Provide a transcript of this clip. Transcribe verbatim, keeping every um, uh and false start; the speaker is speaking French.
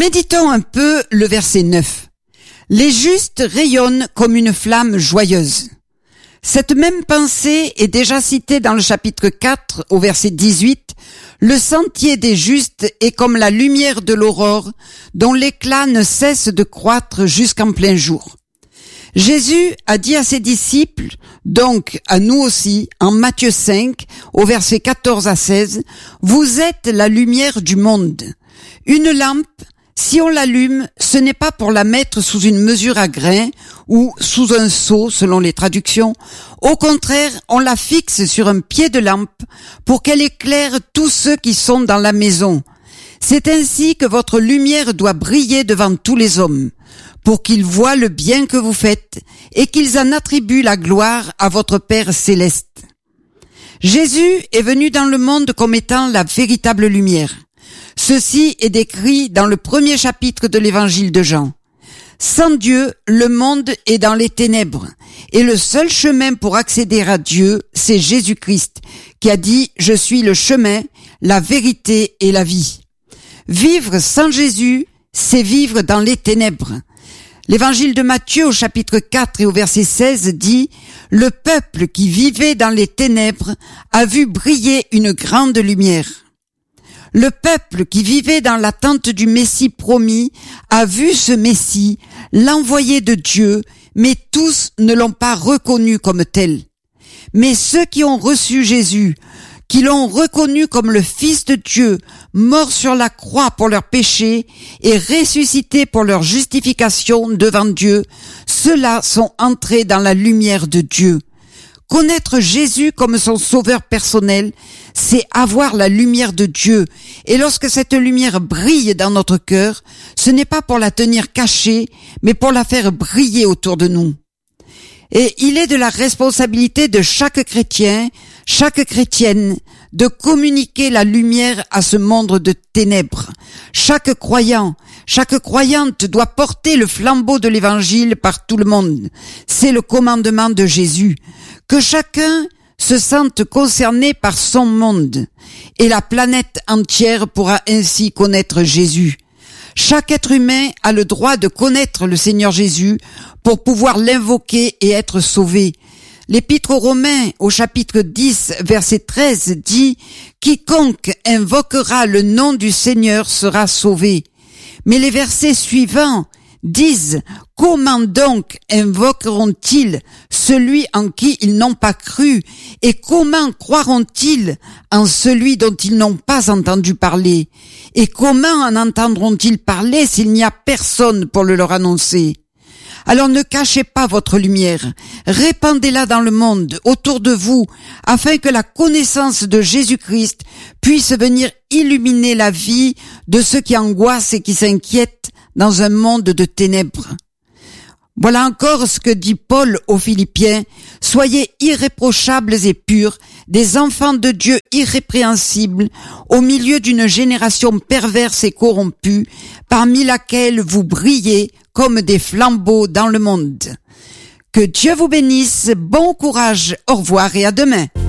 Méditons un peu le verset neuf. Les justes rayonnent comme une flamme joyeuse. Cette même pensée est déjà citée dans le chapitre quatre au verset dix-huit. Le sentier des justes est comme la lumière de l'aurore, dont l'éclat ne cesse de croître jusqu'en plein jour. Jésus a dit à ses disciples, donc à nous aussi, en Matthieu cinq, au verset quatorze à seize, « Vous êtes la lumière du monde. Une lampe, si on l'allume, ce n'est pas pour la mettre sous une mesure à grains ou sous un seau, selon les traductions. Au contraire, on la fixe sur un pied de lampe pour qu'elle éclaire tous ceux qui sont dans la maison. C'est ainsi que votre lumière doit briller devant tous les hommes, pour qu'ils voient le bien que vous faites et qu'ils en attribuent la gloire à votre Père céleste. » Jésus est venu dans le monde comme étant la véritable lumière. Ceci est décrit dans le premier chapitre de l'évangile de Jean. Sans Dieu, le monde est dans les ténèbres, et le seul chemin pour accéder à Dieu, c'est Jésus-Christ, qui a dit « Je suis le chemin, la vérité et la vie ». Vivre sans Jésus, c'est vivre dans les ténèbres. L'évangile de Matthieu au chapitre quatre et au verset seize dit « Le peuple qui vivait dans les ténèbres a vu briller une grande lumière ». Le peuple qui vivait dans l'attente du Messie promis a vu ce Messie, l'envoyé de Dieu, mais tous ne l'ont pas reconnu comme tel. Mais ceux qui ont reçu Jésus, qui l'ont reconnu comme le Fils de Dieu, mort sur la croix pour leurs péchés et ressuscité pour leur justification devant Dieu, ceux-là sont entrés dans la lumière de Dieu. Connaître Jésus comme son sauveur personnel, c'est avoir la lumière de Dieu. Et lorsque cette lumière brille dans notre cœur, ce n'est pas pour la tenir cachée, mais pour la faire briller autour de nous. Et il est de la responsabilité de chaque chrétien, chaque chrétienne, de communiquer la lumière à ce monde de ténèbres. Chaque croyant, chaque croyante doit porter le flambeau de l'évangile par tout le monde. C'est le commandement de Jésus. Que chacun se sente concerné par son monde, et la planète entière pourra ainsi connaître Jésus. Chaque être humain a le droit de connaître le Seigneur Jésus pour pouvoir l'invoquer et être sauvé. L'Épître aux Romains, au chapitre dix, verset treize, dit « Quiconque invoquera le nom du Seigneur sera sauvé ». Mais les versets suivants disent « Comment donc invoqueront-ils celui en qui ils n'ont pas cru, et comment croiront-ils en celui dont ils n'ont pas entendu parler? Et comment en entendront-ils parler s'il n'y a personne pour le leur annoncer ?» Alors ne cachez pas votre lumière, répandez-la dans le monde, autour de vous, afin que la connaissance de Jésus-Christ puisse venir illuminer la vie de ceux qui angoissent et qui s'inquiètent dans un monde de ténèbres. Voilà encore ce que dit Paul aux Philippiens, « Soyez irréprochables et purs, des enfants de Dieu irrépréhensibles, au milieu d'une génération perverse et corrompue, parmi laquelle vous brillez comme des flambeaux dans le monde. » Que Dieu vous bénisse, bon courage, au revoir et à demain.